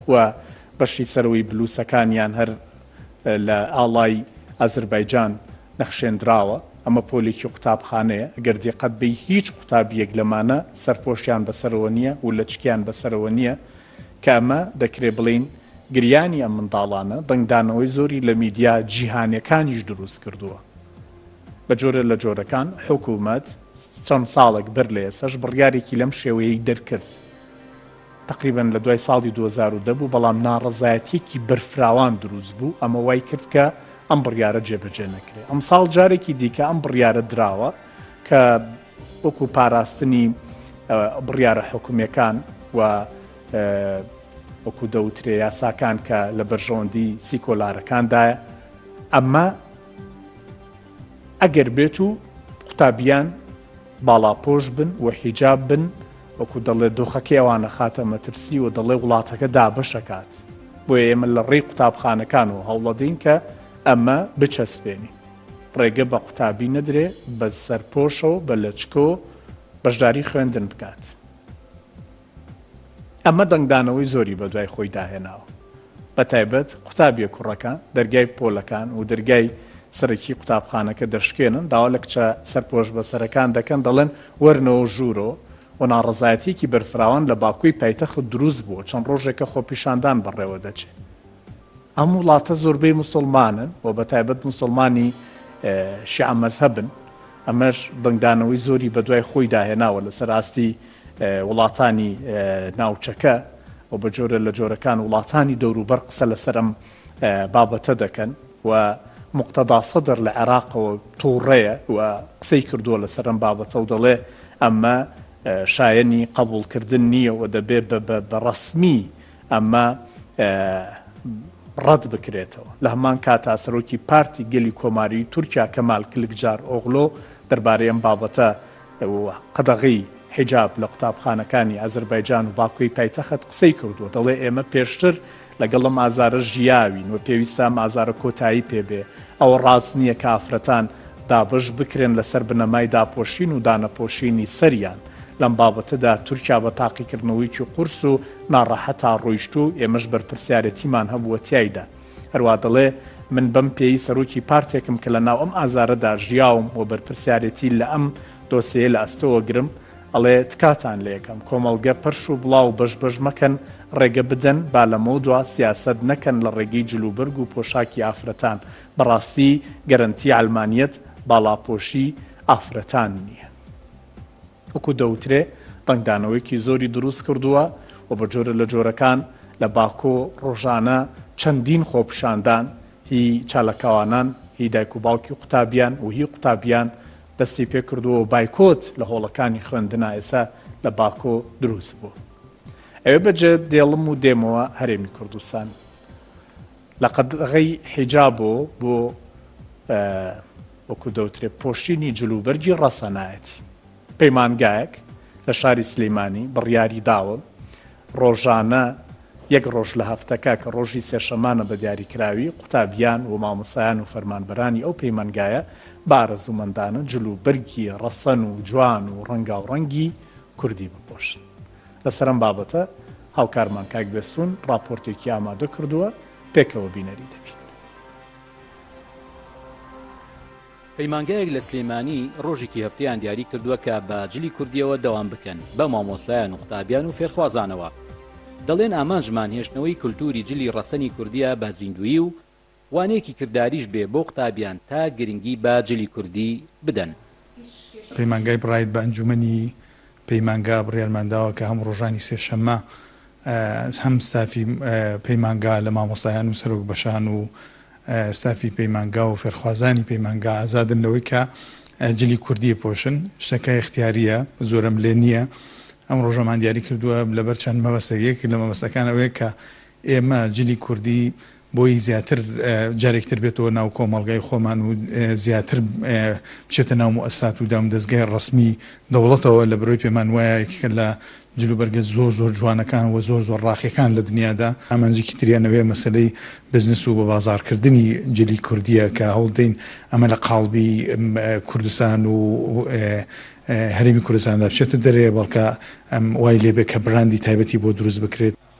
و بەشی سەرەوەی بلووسەکانیان هەر لە ئاڵای ئەزەربایجان نەخشێنراوە. ئەمە پۆلێکی قوتابخانەیە، ئەگەر دقت بی هیچ قوتابیەک لەمانە سەرپۆشیان بەسەرەوە نییە و لەچکیان بەسەرەوە نییە کە ئەمە دەکرێت بڵین گریانی ئەم منداڵانە دەنگدانەوەی زۆری لە میدیا جیهانیەکانیش دروست کردووە. بە جۆرە لە جۆرەکان حکوومەت چەند ساڵێک بەر لە ئێسەش بڕیارێکی لەم شێوەیەی دەرکرد. تقریبا لە دوای ساڵی 2010 بوو، بەڵام ناڕەزایەتێکی بەرفراوان دروست بوو. ئەمە وای کرد کە ئەم بڕیارە جێبەجێ نەکرێت. ئەم ساڵ جارێکی دیکە ئەم بڕیارە دراوە کە وەکو پاراستنی بڕیارە حکوومیەکان و وەکو دەوترێ یاساکان کە لە بەرژەوەندی سیکۆلارەکاندایە، ئەمە ئەگەر بێت و قوتابیان باڵاپۆش بن و حیجاب بن، وەکو دەڵێ دۆخەکەی ئەوانە خاتە مەترسی و دەڵێ وڵاتەکە دابەشەکات. بۆیە ئێمە لە ڕێی قوتابخانەکان و هەوڵەدەین کە ئەمە بچەسپێنی. ڕێگە بە قوتابی نەدرێ، بە سەرپۆشەوە بە لەچکۆ بەشداری خوێندن بکات. ئەمە دەنگدانەوەی زۆری بە دوای خۆی داهێناوە. بە تایبەت قوتابیە کوڕەکان دەرگای پۆلەکان و دەرگای سەرەکی قوتابخانەکە دەشکێنن، داوا لە کچە سەرپۆش بەسەرەکان دەکەن، دەڵێن وەرنەوە ژوورۆ و ناڕەزایەتێکی بەرفراوان لە باکووی پایتەخت دروست بووە. چەند ڕۆژێکە خۆپیشاندان بەڕێوە دەچێت. ئەم وڵاتە زۆربەی موسڵمانن و بە تایبەت موسڵمانی شیعە مەزهەبن. ئەمەش دەنگدانەوەی زۆری بە دوای خۆی داهێناوە لەسەر ئاستی وڵاتانی ناوچەکە و بە جۆرە لە جۆرەکان وڵاتانی دەوروبەر قسە لەسەر ئەم بابەتە دەکەن و مقتەدا سەدر لە عێراقەوە تووڕەیە و قسەی کردووە لەسەر ئەم بابەتە و دەڵێ ئەمە شایەنی قبولکردن نییە و دەبێ بە ڕەسمی ئەمە ڕەت بکرێتەوە. لە هەمان کاتا سەرۆکی پارتی گەلی کۆماری تورکیا کەمال کلکجار ئۆغلۆ دەربارەی ئەم بابەتە قەدەغی حیجاب لە قوتابخانەکانی ئەزەربایجان و باکووی پایتەخت قسەی کردووە. دەڵێ ئێمە پێشتر لەگەڵ ئازارە ژیاوین و پێویستە ئازارە کۆتایی پێبێ. ئەوە ڕاست نییە کە ئافرەتان دابش بکرێن لەسەر بنەمای داپۆشین و دانەپۆشینی سەریان. لەم بابەتەدا تورکیا بە تاقیکردنەوەیکی قورس و ناڕەحەتا ڕۆیشت و ئێمەش بەرپرسیارەتیمان هەبووە تایدا. هەروە دەڵێ من بەم پێی سەرۆکی پارتێکم کە لە ناو ئەم ئازارەدا ژیاوم و بەرپرسیارەتی لە ئەم دۆسیە لە ئەستەوە گرم، ئەڵێ تکاتان لە یەکەم کۆمەڵگە پەرش و بڵاو بەش مەکەن، ڕێگە بدەن با لەمە دوا سیاسەت نەکەن لە ڕێگەی جلوبەرگ و پۆشاکی ئافرەتان. بەڕاستی گەرنتی ئالمانیەت باڵاپۆشی ئافرەتان نییە. وەکو دەوترێ دەنگدانەوەیکی زۆری دروست کردووە و بە جۆرە لە جۆرەکان لە باکۆ ڕۆژانە چەندین خۆپیشاندان هی چالەکاوانان، هی دایک و باوکی قوتابیان و هی قوتابیان دەستی پێ کردووە و بایکۆت لە هۆڵەکانی خوێندنا ئێستا لە باکۆ دروست بوو. ئەوێ بەجێ دێڵم و دێمەوە هەرێمی کوردستان لە قەدەغەی حیجابۆ بۆ وەکو دەوترێ پۆشینی جلوبەرگی ڕەسەنایەتی. پەیمانگایەک لە شاری سلەیمانی بڕیاری داوە ڕۆژانە یەک ڕۆژ لە هەفتەکە کە ڕۆژی سێشەمانە بە دیاریکراوی قوتابیان و مامۆسایان و فەرمانبەرانی ئەو پەیمانگایە بارەزوومەندانە جلوبەرگی ڕەسەن و جوان و ڕەنگاوڕەنگی کوردی بپۆشن. لەسەر ئەم بابەتە هاوکارمان کاک بێسوون راپۆرتێکی ئامادە کردووە، پێکەوە بینەری دەبین. پەیمانگایەک لە سلێمانی ڕۆژێکی هەفتەیان دیاری کردووە کە بە جلی کوردیەوە دەوام بکەن بە مامۆسایان و قوتابیان و فێرخوازانەوە. دەڵێن ئامانجمان هێشتنەوەی کولتوری جلی ڕەسەنی کوردیە بە زیندویی و وانەیەکی کرداریش بێ بۆ قوتابیان تا گرنگی بە جلی کوردی بدەن. پەیمانگای بڕایت بە ئەنجومەنی پەیمانگا بڕیارمانداوە کە هەم ڕۆژانی سێشەممە هەم ستافی پەیمانگا لە مامۆسایان و سەرۆک بەشان و ستافی پەیمانگا و فێرخوازانی پەیمانگا ئازادن لەوەی کە جلی کوردی پۆشن. شتەکە اختیاریە، زۆرم لێ نییە. ئەم ڕۆژەمان دیاری کردووە لەبەر چەند مەبەستەیەک لە مەبەستەکانەوەی کە ئێمە جلی کوردی بۆی زیاتر جارێکتر بێتەوە ناو کۆمەڵگای خۆمان و زیاتر بچێتە ناو مؤسسات و دام دەستگای ڕسمی دەوڵەتەوە لە بەرەوەی پێمان وایە کە لە جلوبەرگە زۆر جوانەکان و زۆر ڕاقیەکان لە دنیادا. ئامانجێکی تریانەوەی مەسەلەی بزنس و بە بازارکردنی جلی کوردیە کە هەوڵدەین ئەمە لە قاڵبی کوردستان و هەرێمی کوردستاندا بچێتە دەرێ، بەڵکە وای لێبێ کە براندی تایبەتی بۆ دروست بکرێت.